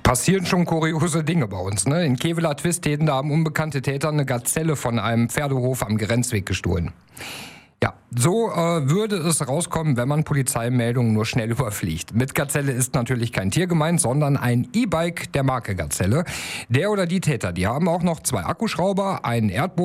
Passieren schon kuriose Dinge bei uns, ne? In Kevelaer Twistheden, da haben unbekannte Täter eine Gazelle von einem Pferdehof am Grenzweg gestohlen. Ja, so würde es rauskommen, wenn man Polizeimeldungen nur schnell überfliegt. Mit Gazelle ist natürlich kein Tier gemeint, sondern ein E-Bike der Marke Gazelle. Der oder die Täter, die haben auch noch 2 Akkuschrauber, einen Erdboden